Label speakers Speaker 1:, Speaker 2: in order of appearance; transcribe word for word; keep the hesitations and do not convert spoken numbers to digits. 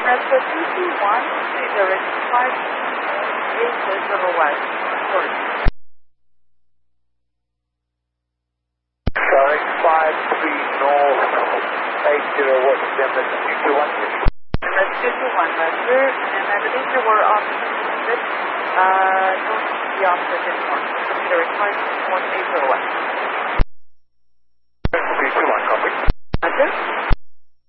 Speaker 1: Rescue two two one, direct five eight zero west. Sorry.
Speaker 2: Direct five three north, eight zero west, Denver two two one.
Speaker 1: Rescue two two one, Roger, and I believe you were on transit, uh, don't be on the anymore. Direct five one eight zero west.